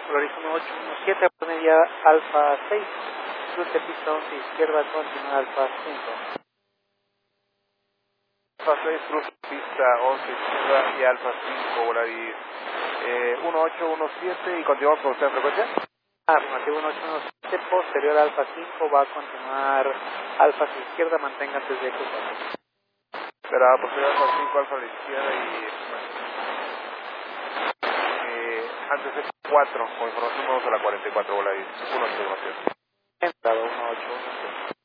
Flores 1817, media alfa 6, cruce pista 11 izquierda, continúa alfa 5. Alfa 6, cruce pista 11 izquierda y alfa 5, Volaris 1817 y continuamos con usted en frecuencia. Afirmativo 1817, posterior alfa 5, va a continuar alfa a su izquierda, mantenga antes de cruzar. Será posterior alfa 5, alfa a la izquierda y antes de 4, con información vamos a la 44, Volaris 1, información. Entrado 1817.